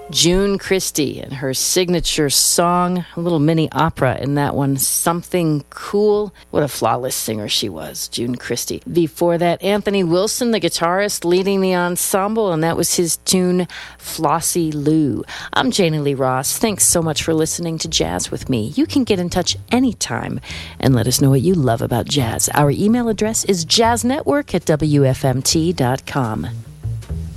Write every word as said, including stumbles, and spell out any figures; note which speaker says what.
Speaker 1: June Christy and her signature song, a little mini opera in that one, Something Cool. What a flawless singer she was, June Christy. Before that, Anthony Wilson, the guitarist, leading the ensemble, and that was his tune, Flossie Lou. I'm Janie Lee Ross. Thanks so much for listening to Jazz with me. You can get in touch anytime and let us know what you love about jazz. Our email address is jazznetwork at w f m t dot com.